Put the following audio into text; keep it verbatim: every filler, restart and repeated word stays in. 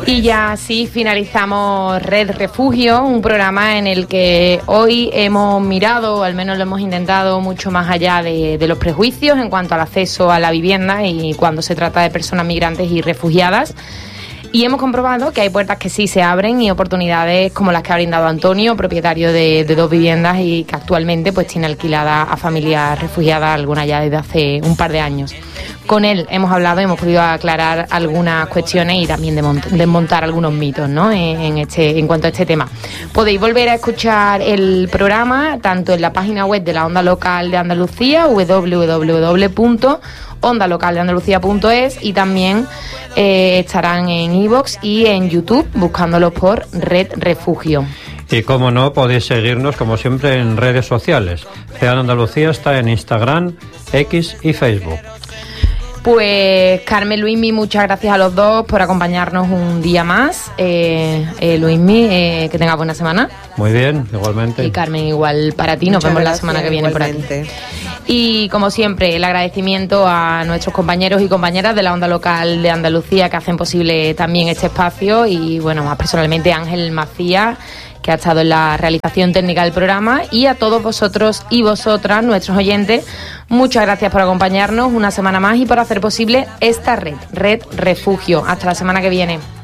Y ya así finalizamos Red Refugio, un programa en el que hoy hemos mirado, o al menos lo hemos intentado, mucho más allá de, de los prejuicios en cuanto al acceso a la vivienda y cuando se trata de personas migrantes y refugiadas. Y hemos comprobado que hay puertas que sí se abren y oportunidades como las que ha brindado Antonio, propietario de, de dos viviendas y que actualmente pues tiene alquilada a familias refugiadas, algunas ya desde hace un par de años. Con él hemos hablado y hemos podido aclarar algunas cuestiones y también desmont- desmontar algunos mitos, ¿no? en, en, este, en cuanto a este tema. Podéis volver a escuchar el programa tanto en la página web de la Onda Local de Andalucía, doble u doble u doble u punto onda local de andalucía punto es, y también eh, estarán en iVoox y en YouTube buscándolos por Red Refugio. Y como no, podéis seguirnos como siempre en redes sociales. C E A N Andalucía está en Instagram, X y Facebook. Pues Carmen, Luismi, muchas gracias a los dos por acompañarnos un día más. Eh, eh, Luismi, eh, que tengas buena semana. Muy bien, igualmente. Y Carmen, igual para ti. Nos Muchas vemos gracias, la semana que viene igualmente. por aquí. Y como siempre, el agradecimiento a nuestros compañeros y compañeras de la Onda Local de Andalucía que hacen posible también este espacio, y bueno, más personalmente Ángel Macías, que ha estado en la realización técnica del programa, y a todos vosotros y vosotras, nuestros oyentes, muchas gracias por acompañarnos una semana más y por hacer posible esta red, Red Refugio. Hasta la semana que viene.